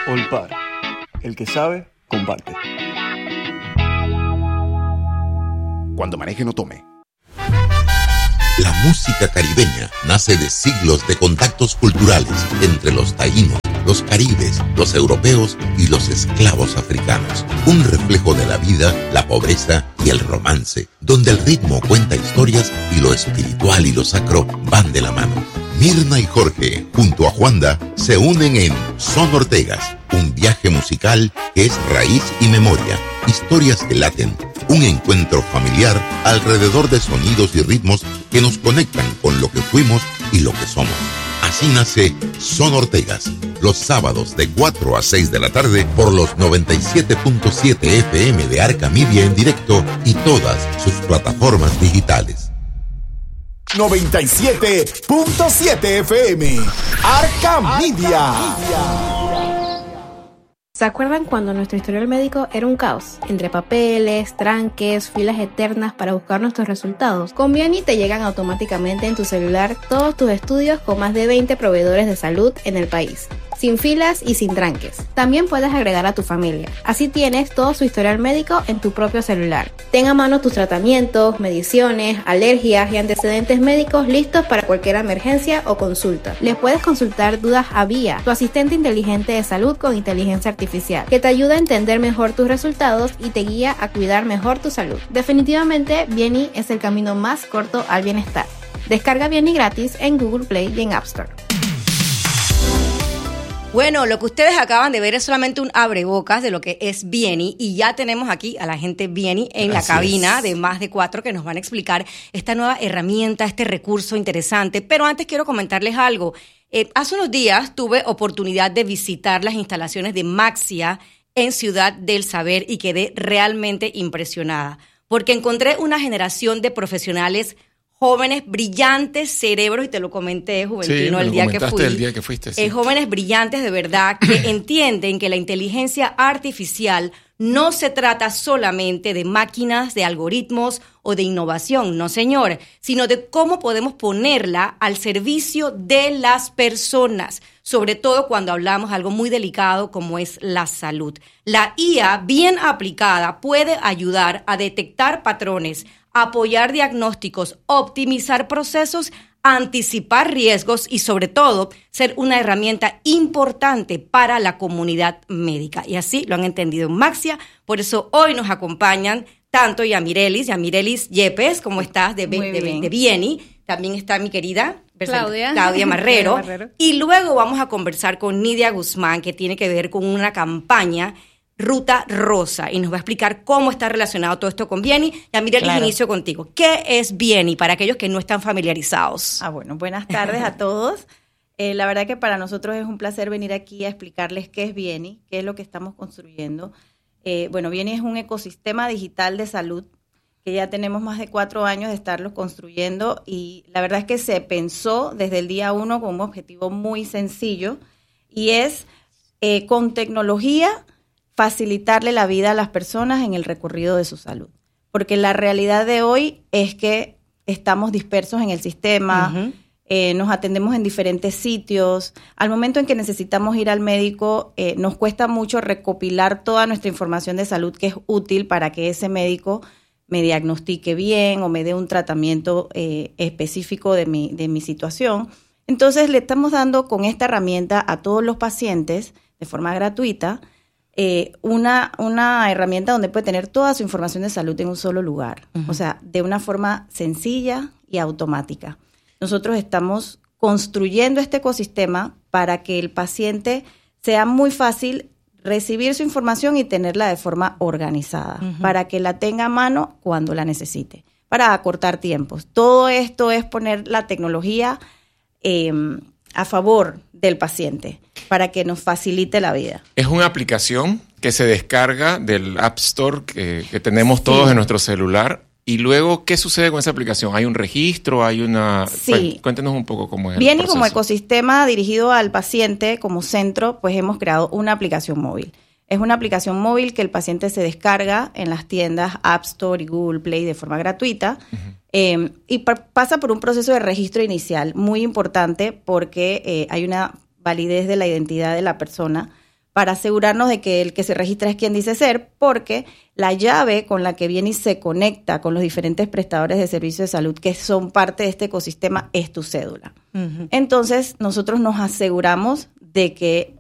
Olpar. El que sabe, comparte. Cuando maneje, no tome. La música caribeña nace de siglos de contactos culturales entre los taínos, los caribes, los europeos y los esclavos africanos. Un reflejo de la vida, la pobreza y el romance, donde el ritmo cuenta historias y lo espiritual y lo sacro van de la mano. Mirna y Jorge, junto a Juanda, se unen en Son Ortegas, un viaje musical que es raíz y memoria, historias que laten, un encuentro familiar alrededor de sonidos y ritmos que nos conectan con lo que fuimos y lo que somos. Así nace Son Ortegas, los sábados de 4 a 6 de la tarde por los 97.7 FM de Arca Media en directo y todas sus plataformas digitales. 97.7 FM, Arca Media. ¿Se acuerdan cuando nuestro historial médico era un caos? Entre papeles, tranques, filas eternas para buscar nuestros resultados. Con Vieni te llegan automáticamente en tu celular todos tus estudios con más de 20 proveedores de salud en el país. Sin filas y sin tranques. También puedes agregar a tu familia. Así tienes todo su historial médico en tu propio celular. Ten a mano tus tratamientos, mediciones, alergias y antecedentes médicos listos para cualquier emergencia o consulta. Les puedes consultar dudas a Vía, tu asistente inteligente de salud con inteligencia artificial, que te ayuda a entender mejor tus resultados y te guía a cuidar mejor tu salud. Definitivamente, Vieni es el camino más corto al bienestar. Descarga Vieni gratis en Google Play y en App Store. Bueno, lo que ustedes acaban de ver es solamente un abrebocas de lo que es Vieni y ya tenemos aquí a la gente Vieni en la cabina de más de 4 que nos van a explicar esta nueva herramienta, este recurso interesante. Pero antes quiero comentarles algo. Hace unos días tuve oportunidad de visitar las instalaciones de Maxia en Ciudad del Saber y quedé realmente impresionada porque encontré una generación de profesionales jóvenes, brillantes cerebros, y te lo comenté, Juventino, el día que fuiste. Sí. Jóvenes brillantes de verdad que entienden que la inteligencia artificial no se trata solamente de máquinas, de algoritmos o de innovación, no señor, sino de cómo podemos ponerla al servicio de las personas, sobre todo cuando hablamos de algo muy delicado como es la salud. La IA bien aplicada puede ayudar a detectar patrones, apoyar diagnósticos, optimizar procesos, anticipar riesgos y sobre todo ser una herramienta importante para la comunidad médica. Y así lo han entendido en Maxia. Por eso hoy nos acompañan tanto Yamirelis Yepes, ¿cómo estás? De Vieni. También está mi querida Claudia Marrero. Y luego vamos a conversar con Nidia Guzmán, que tiene que ver con una campaña Ruta Rosa, y nos va a explicar cómo está relacionado todo esto con Vieni. Yamirelis, inicio contigo. ¿Qué es Vieni para aquellos que no están familiarizados? Bueno, buenas tardes a todos. La verdad que para nosotros es un placer venir aquí a explicarles qué es Vieni, qué es lo que estamos construyendo. Vieni es un ecosistema digital de salud que ya tenemos más de 4 años de estarlo construyendo, y la verdad es que se pensó desde el día 1 con un objetivo muy sencillo, y es con tecnología facilitarle la vida a las personas en el recorrido de su salud. Porque la realidad de hoy es que estamos dispersos en el sistema, nos atendemos en diferentes sitios. Al momento en que necesitamos ir al médico, nos cuesta mucho recopilar toda nuestra información de salud que es útil para que ese médico me diagnostique bien o me dé un tratamiento específico de mi situación. Entonces, le estamos dando con esta herramienta a todos los pacientes de forma gratuita una herramienta donde puede tener toda su información de salud en un solo lugar. O sea, de una forma sencilla y automática. Nosotros estamos construyendo este ecosistema para que el paciente sea muy fácil recibir su información y tenerla de forma organizada, para que la tenga a mano cuando la necesite, para acortar tiempos. Todo esto es poner la tecnología a favor del paciente, para que nos facilite la vida. Es una aplicación que se descarga del App Store que tenemos todos en nuestro celular. Y luego, ¿qué sucede con esa aplicación? ¿Hay un registro? ¿Hay una...? Sí. Cuéntenos un poco cómo es Bien, el proceso. y como ecosistema dirigido al paciente como centro, pues hemos creado una aplicación móvil. Es una aplicación móvil que el paciente se descarga en las tiendas App Store y Google Play de forma gratuita. Y pasa por un proceso de registro inicial muy importante, porque hay una validez de la identidad de la persona para asegurarnos de que el que se registra es quien dice ser, porque la llave con la que Bieni se conecta con los diferentes prestadores de servicios de salud que son parte de este ecosistema es tu cédula. Uh-huh. Entonces, nosotros nos aseguramos de que